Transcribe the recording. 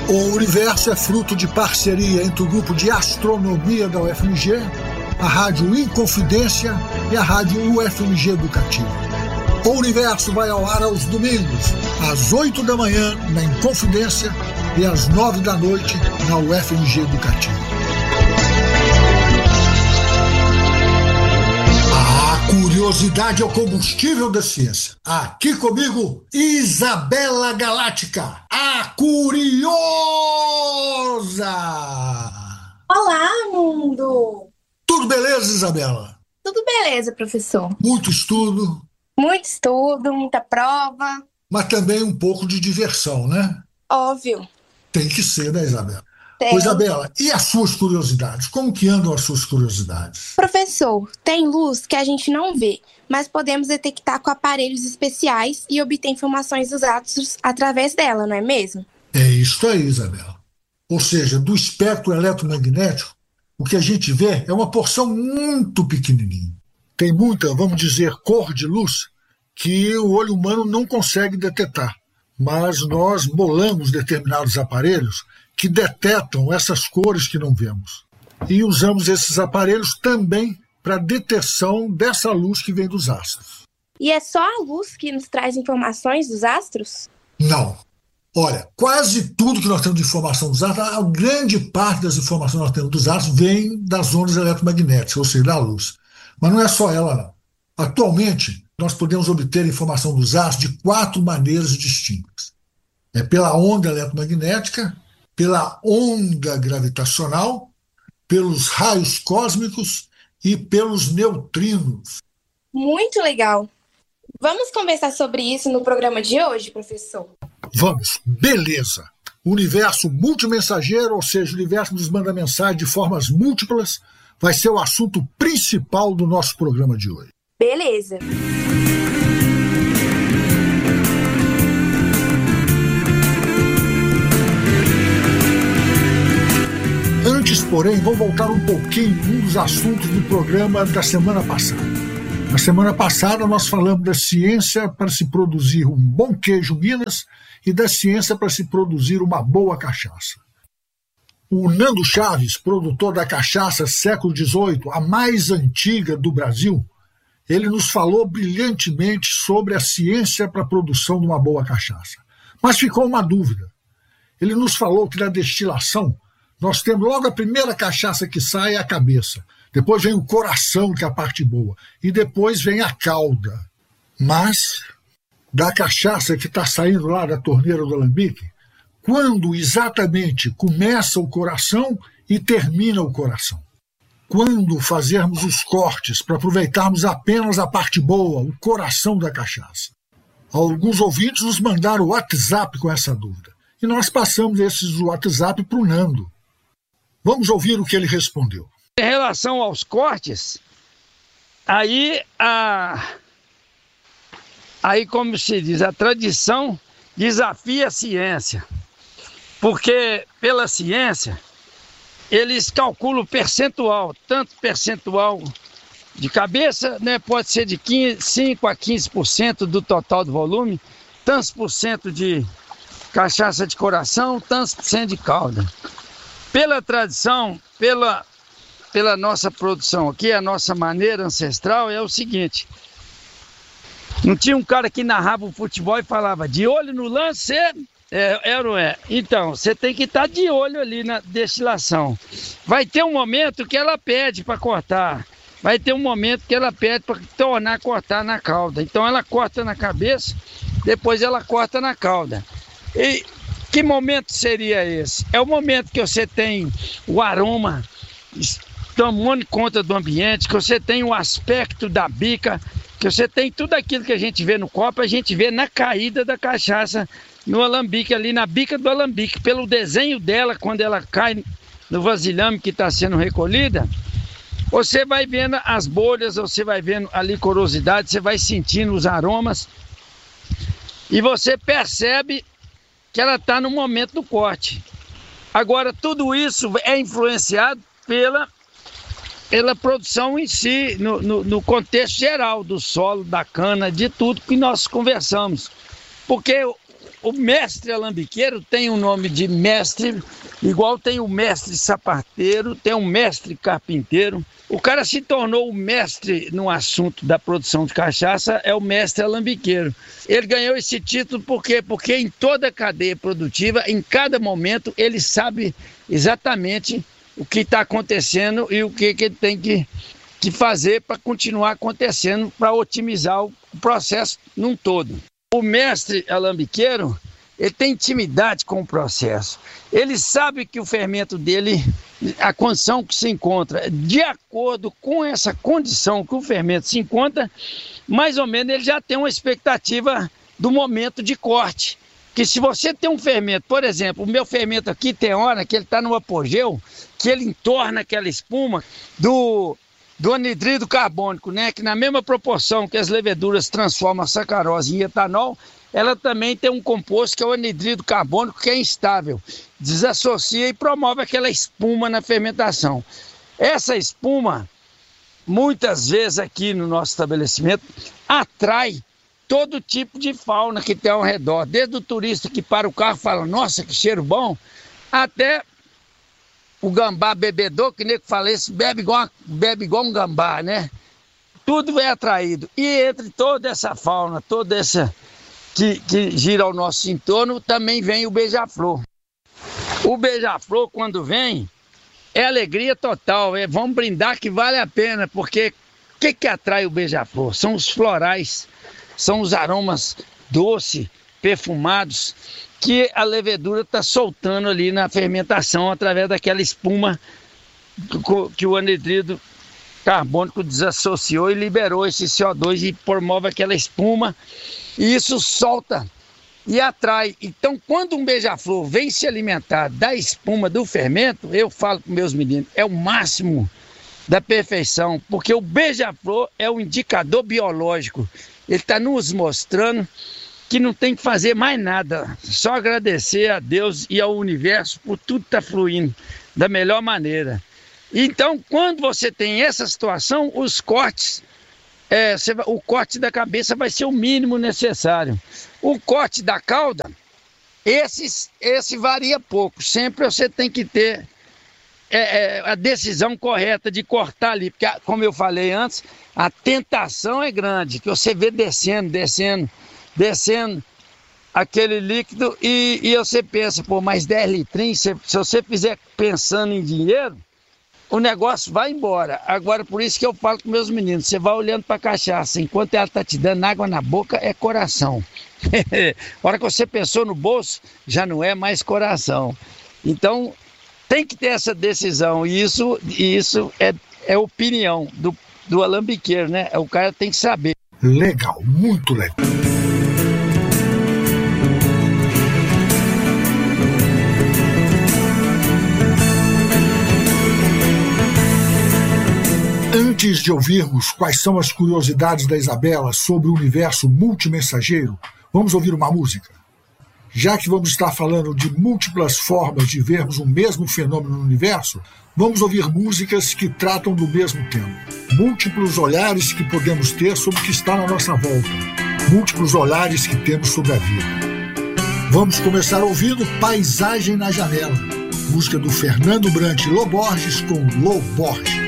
O Universo é fruto de parceria entre o grupo de astronomia da UFMG, a Rádio Inconfidência e a Rádio UFMG Educativa. O Universo vai ao ar aos domingos, às 8 da manhã na Inconfidência e às 9 da noite na UFMG Educativa. A curiosidade é o combustível da ciência. Aqui comigo, Isabela Galáctica, a curiosa! Olá, mundo! Tudo beleza, Isabela? Tudo beleza, professor. Muito estudo. Muito estudo, muita prova. Mas também um pouco de diversão, né? Óbvio. Tem que ser, né, Isabela? Tem. Ô, Isabela, e as suas curiosidades? Como que andam as suas curiosidades? Professor, tem luz que a gente não vê, mas podemos detectar com aparelhos especiais e obter informações dos astros através dela, não é mesmo? É isso aí, Isabela. Ou seja, do espectro eletromagnético, o que a gente vê é uma porção muito pequenininha. Tem muita, vamos dizer, cor de luz que o olho humano não consegue detectar. Mas nós bolamos determinados aparelhos que detectam essas cores que não vemos. E usamos esses aparelhos também para a detecção dessa luz que vem dos astros. E é só a luz que nos traz informações dos astros? Não. Olha, quase tudo que nós temos de informação dos astros, a grande parte das informações que nós temos dos astros vem das ondas eletromagnéticas, ou seja, da luz. Mas não é só ela, não. Atualmente, nós podemos obter informação dos astros de 4 maneiras distintas. É pela onda eletromagnética, pela onda gravitacional, pelos raios cósmicos e pelos neutrinos. Muito legal. Vamos conversar sobre isso no programa de hoje, professor? Vamos, beleza. O universo multimensageiro, ou seja, o universo nos manda mensagem de formas múltiplas, vai ser o assunto principal do nosso programa de hoje. Beleza. Antes, porém, vamos voltar um pouquinho um dos assuntos do programa da semana passada. Na semana passada, nós falamos da ciência para se produzir um bom queijo Minas e da ciência para se produzir uma boa cachaça. O Nando Chaves, produtor da cachaça século XVIII, a mais antiga do Brasil, ele nos falou brilhantemente sobre a ciência para a produção de uma boa cachaça. Mas ficou uma dúvida. Ele nos falou que na destilação nós temos logo a primeira cachaça que sai é a cabeça. Depois vem o coração, que é a parte boa. E depois vem a cauda. Mas, da cachaça que está saindo lá da torneira do alambique, quando exatamente começa o coração e termina o coração? Quando fazermos os cortes para aproveitarmos apenas a parte boa, o coração da cachaça? Alguns ouvintes nos mandaram o WhatsApp com essa dúvida. E nós passamos esses WhatsApp para o Nando. Vamos ouvir o que ele respondeu. Em relação aos cortes, aí como se diz, a tradição desafia a ciência. Porque pela ciência, eles calculam o percentual, tanto percentual de cabeça, né, pode ser de 5 a 15% do total do volume, tantos por cento de cachaça de coração, tantos por cento de cauda. Pela tradição, pela nossa produção aqui, a nossa maneira ancestral é o seguinte: não tinha um cara que narrava o futebol e falava de olho no lance, não é? Então, você tem que estar de olho ali na destilação. Vai ter um momento que ela pede para cortar, vai ter um momento que ela pede para tornar a cortar na cauda. Então ela corta na cabeça, depois ela corta na cauda. E que momento seria esse? É o momento que você tem o aroma tomando conta do ambiente, que você tem o aspecto da bica, que você tem tudo aquilo que a gente vê no copo, a gente vê na caída da cachaça no alambique, ali na bica do alambique, pelo desenho dela, quando ela cai no vasilhame que está sendo recolhida, você vai vendo as bolhas, você vai vendo a licorosidade, você vai sentindo os aromas e você percebe que ela está no momento do corte. Agora, tudo isso é influenciado pela produção em si, no contexto geral do solo, da cana, de tudo que nós conversamos. Porque o mestre alambiqueiro tem o nome de mestre, igual tem o mestre sapateiro, tem o mestre carpinteiro. O cara se tornou o mestre no assunto da produção de cachaça, é o mestre alambiqueiro. Ele ganhou esse título por quê? Porque em toda a cadeia produtiva, em cada momento, ele sabe exatamente o que está acontecendo e o que ele tem que fazer para continuar acontecendo, para otimizar o processo num todo. O mestre alambiqueiro, ele tem intimidade com o processo. Ele sabe que o fermento dele, a condição que se encontra, de acordo com essa condição que o fermento se encontra, mais ou menos ele já tem uma expectativa do momento de corte. Que se você tem um fermento, por exemplo, o meu fermento aqui tem hora que ele está no apogeu, que ele entorna aquela espuma do anidrido carbônico, né? Que na mesma proporção que as leveduras transformam a sacarose em etanol, ela também tem um composto que é o anidrido carbônico, que é instável, desassocia e promove aquela espuma na fermentação. Essa espuma, muitas vezes aqui no nosso estabelecimento, atrai todo tipo de fauna que tem ao redor, desde o turista que para o carro e fala, nossa, que cheiro bom, até o gambá bebedor, que nem que falei, bebe igual um gambá, né? Tudo é atraído. E entre toda essa fauna, toda essa que gira ao nosso entorno, também vem o beija-flor. O beija-flor, quando vem, é alegria total. Vamos brindar que vale a pena, porque o que atrai o beija-flor? São os florais, são os aromas doces, perfumados, que a levedura está soltando ali na fermentação através daquela espuma que o anidrido carbônico desassociou e liberou esse CO2 e promove aquela espuma, e isso solta e atrai. Então, quando um beija-flor vem se alimentar da espuma do fermento, eu falo para meus meninos, é o máximo da perfeição, porque o beija-flor é um indicador biológico. Ele está nos mostrando que não tem que fazer mais nada, só agradecer a Deus e ao universo por tudo estar fluindo da melhor maneira. Então, quando você tem essa situação, os cortes, o corte da cabeça vai ser o mínimo necessário. O corte da cauda, esse varia pouco, sempre você tem que ter a decisão correta de cortar ali, porque, como eu falei antes, a tentação é grande, que você vê descendo aquele líquido e você pensa, pô, mais 10 litrinhos, se você fizer pensando em dinheiro, o negócio vai embora. Agora, por isso que eu falo com meus meninos, você vai olhando para a cachaça, enquanto ela está te dando água na boca, é coração. A hora que você pensou no bolso, já não é mais coração. Então, tem que ter essa decisão, e isso é opinião do alambiqueiro, né? O cara tem que saber. Legal, muito legal. Antes de ouvirmos quais são as curiosidades da Isabela sobre o universo multimensageiro, vamos ouvir uma música. Já que vamos estar falando de múltiplas formas de vermos o mesmo fenômeno no universo, vamos ouvir músicas que tratam do mesmo tema. Múltiplos olhares que podemos ter sobre o que está na nossa volta. Múltiplos olhares que temos sobre a vida. Vamos começar ouvindo Paisagem na Janela, música do Fernando Brant Loborges com Loborges.